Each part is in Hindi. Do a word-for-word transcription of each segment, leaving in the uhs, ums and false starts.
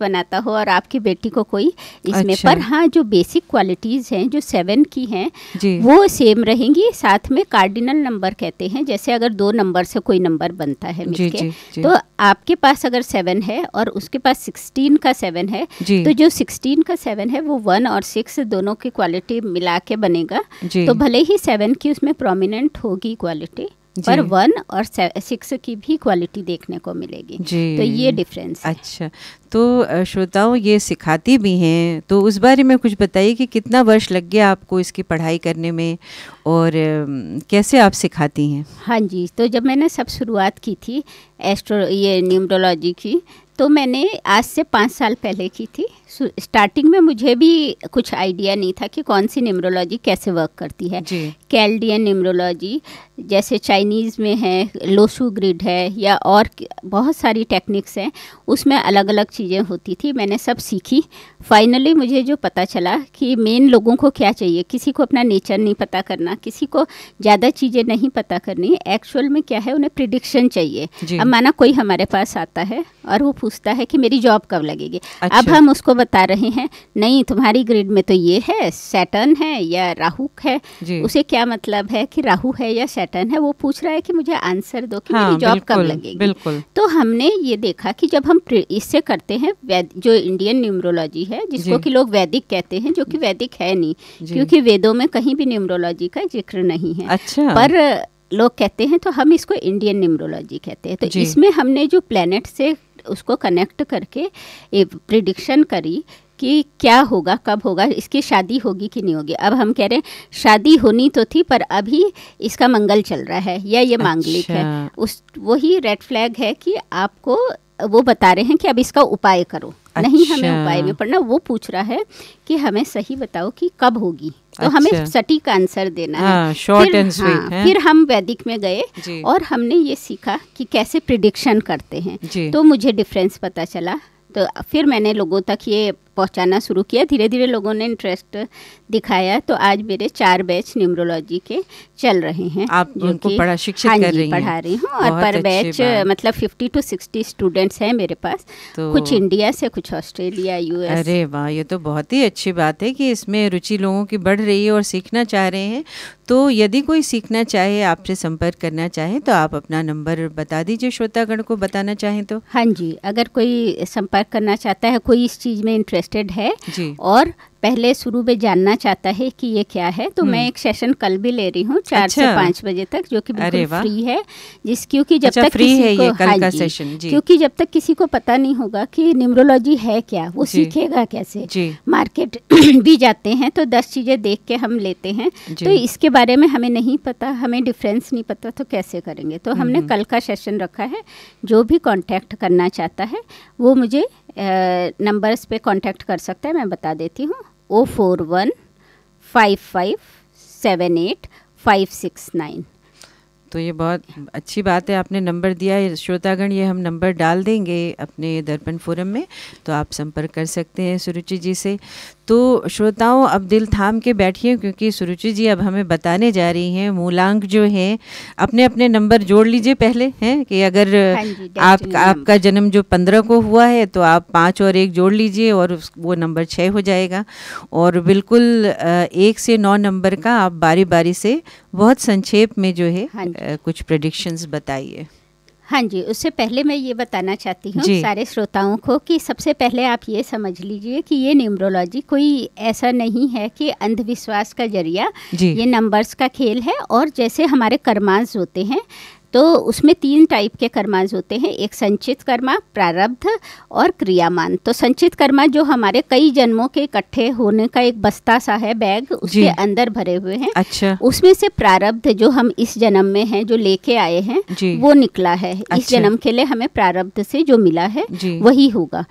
बनाता हो और आपकी बेटी को कोई इसमें। अच्छा। पर हाँ, जो बेसिक क्वालिटीज़ हैं जो सेवन की हैं जी। वो सेम रहेंगी। साथ में कार्डिनल नंबर कहते हैं, जैसे अगर दो नंबर से कोई नंबर बनता है जी, मिलके, जी, जी। तो आपके पास अगर सेवन है और उसके पास सिक्सटीन का सेवन है, जी। तो जो सिक्सटीन का सेवन है वो वन और सिक्स दोनों की क्वालिटी मिला के बनेगा। जी। तो भले ही सेवन की उसमें प्रोमिनेंट होगी क्वालिटी, पर वन और सिक्स की भी क्वालिटी देखने को मिलेगी। जी। तो ये डिफरेंस है। अच्छा, तो श्रोताओं ये सिखाती भी हैं, तो उस बारे में कुछ बताइए कि कितना वर्ष लग गया आपको इसकी पढ़ाई करने में और कैसे आप सिखाती हैं? हाँ जी, तो जब मैंने सब शुरुआत की थी एस्ट्रो ये न्यूमरोलॉजी की, तो मैंने आज से पाँच साल पहले की थी। स्टार्टिंग में मुझे भी कुछ आइडिया नहीं था कि कौन सी न्यूमरोलॉजी कैसे वर्क करती है। कैल्डियन न्यूमरोलॉजी जैसे चाइनीज़ में है, लोशू ग्रिड है, या और बहुत सारी टेक्निक्स हैं, उसमें अलग अलग चीज़ें होती थी। मैंने सब सीखी। फाइनली मुझे जो पता चला कि मेन लोगों को क्या चाहिए, किसी को अपना नेचर नहीं पता करना, किसी को ज़्यादा चीज़ें नहीं पता करनी, एक्चुअल में क्या है उन्हें प्रिडिक्शन चाहिए। अब माना कोई हमारे पास आता है और वो पूछता है कि मेरी जॉब कब लगेगी। अच्छा। अब हम उसको बता रहे हैं नहीं तुम्हारी ग्रिड में तो ये है, सैटर्न है या राहु है। उसे क्या मतलब है कि राहु है या सैटर्न है, वो पूछ रहा है कि मुझे आंसर दो कि हाँ, मेरी जॉब कब लगेगी। बिल्कुल। तो हमने ये देखा कि जब हम इससे करते हैं जो इंडियन न्यूमरोलॉजी है, जिसको कि लोग वैदिक कहते हैं, जो कि वैदिक है नहीं, क्योंकि वेदों में कहीं भी न्यूमरोलॉजी का जिक्र नहीं है। अच्छा। पर लोग कहते हैं तो हम इसको इंडियन न्यूमरोलॉजी कहते हैं। तो इसमें हमने जो प्लैनेट से उसको कनेक्ट करके एक प्रिडिक्शन करी कि क्या होगा, कब होगा, इसकी शादी होगी कि नहीं होगी। अब हम कह रहे हैं शादी होनी तो थी पर अभी इसका मंगल चल रहा है या ये मांगलिक है। उस वही रेड फ्लैग है कि आपको वो बता रहे हैं कि अब इसका उपाय करो। अच्छा। नहीं हमें उपाय में पढ़ना, वो पूछ रहा है कि हमें सही बताओ कि कब होगी। तो अच्छा। हमें सटीक आंसर देना हाँ, है। शॉर्ट एंड स्वीट है। फिर हम वैदिक में गए और हमने ये सीखा कि कैसे प्रिडिक्शन करते हैं। तो मुझे डिफरेंस पता चला। तो फिर मैंने लोगों तक ये पहुंचाना शुरू किया। धीरे धीरे लोगों ने इंटरेस्ट दिखाया। तो आज मेरे चार बैच न्यूमरोलॉजी के चल रहे हैं। आप उनको पढ़ा शिक्षित हाँ कर रही हैं? पढ़ा रही हूँ। और पर बैच मतलब फिफ्टी टू सिक्सटी स्टूडेंट्स हैं मेरे पास। तो कुछ इंडिया से, कुछ ऑस्ट्रेलिया, यूएस। अरे वाह, ये तो बहुत ही अच्छी बात है कि इसमें रुचि लोगों की बढ़ रही है और सीखना चाह रहे हैं। तो यदि कोई सीखना चाहे, आपसे संपर्क करना चाहे, तो आप अपना नंबर बता दीजिए श्रोतागण को बताना चाहें तो। हाँ जी, अगर कोई संपर्क करना चाहता है, कोई इस चीज़ में इंटरेस्टेड है जी। और पहले शुरू में जानना चाहता है कि ये क्या है, तो मैं एक सेशन कल भी ले रही हूँ चार अच्छा। से पाँच बजे तक, जो कि बिल्कुल फ्री है। जिस क्योंकि जब अच्छा, तक फ्री किसी है को, ये कल हाँ का जी, सेशन जी। क्योंकि जब तक किसी को पता नहीं होगा कि न्यूमरोलॉजी है क्या, वो सीखेगा कैसे। मार्केट भी जाते हैं तो दस चीज़ें देख के हम लेते हैं, तो इसके बारे में हमें नहीं पता, हमें डिफरेंस नहीं पता, तो कैसे करेंगे। तो हमने कल का सेशन रखा है। जो भी कांटेक्ट करना चाहता है वो मुझे नंबर्स पे कांटेक्ट कर सकता है। मैं बता देती हूँ, O four one five five seven eight five six nine. तो ये बहुत अच्छी बात है, आपने नंबर दिया है। श्रोतागण, ये हम नंबर डाल देंगे अपने दर्पण फोरम में, तो आप संपर्क कर सकते हैं सुरुचि जी से। तो श्रोताओं, अब दिल थाम के बैठिए, क्योंकि सुरुचि जी अब हमें बताने जा रही हैं मूलांक जो हैं। अपने अपने नंबर जोड़ लीजिए पहले, हैं कि अगर आप आपका जन्म जो पंद्रह को हुआ है तो आप पाँच और एक जोड़ लीजिए और वो नंबर छः हो जाएगा। और बिल्कुल एक से नौ नंबर का आप बारी बारी से बहुत संक्षेप में जो है हाँ कुछ प्रेडिक्शंस बताइए। हाँ जी, उससे पहले मैं ये बताना चाहती हूँ सारे श्रोताओं को कि सबसे पहले आप ये समझ लीजिए कि ये न्यूमरोलॉजी कोई ऐसा नहीं है कि अंधविश्वास का जरिया, ये नंबर्स का खेल है। और जैसे हमारे कर्मांश होते हैं तो उसमें तीन टाइप के कर्मांश होते हैं, एक संचित कर्मा, प्रारब्ध और क्रियामान। तो संचित कर्मा जो हमारे कई जन्मों के इकट्ठे होने का एक बस्ता सा है, बैग, उसके अंदर भरे हुए हैं। अच्छा। उसमें से प्रारब्ध जो हम इस जन्म में हैं, जो लेके आए हैं, वो निकला है। अच्छा। इस जन्म के लिए हमें प्रारब्ध से जो मिला है वही होगा।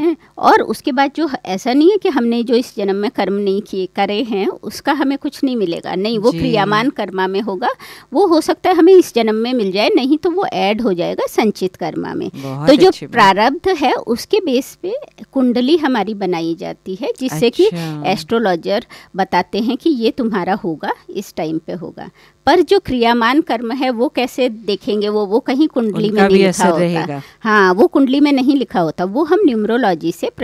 और उसके बाद जो ऐसा नहीं है कि हमने जो इस जन्म में कर्म नहीं किए करे हैं उसका हमें कुछ नहीं मिलेगा, नहीं, वो क्रियामान कर्मा में होगा। वो हो सकता है हमें इस जन्म में मिल जाए, नहीं तो वो ऐड हो जाएगा संचित कर्मा में। तो जो प्रारब्ध है उसके बेस पे कुंडली हमारी बनाई जाती है, जिससे अच्छा। कि एस्ट्रोलॉजर बताते हैं कि ये तुम्हारा होगा, इस टाइम पे होगा। पर जो क्रियामान कर्म है वो कैसे देखेंगे, वो वो कहीं कुंडली में नहीं लिखा होता। हाँ, वो कुंडली में नहीं लिखा होता, वो हम न्यूमरोलॉजी से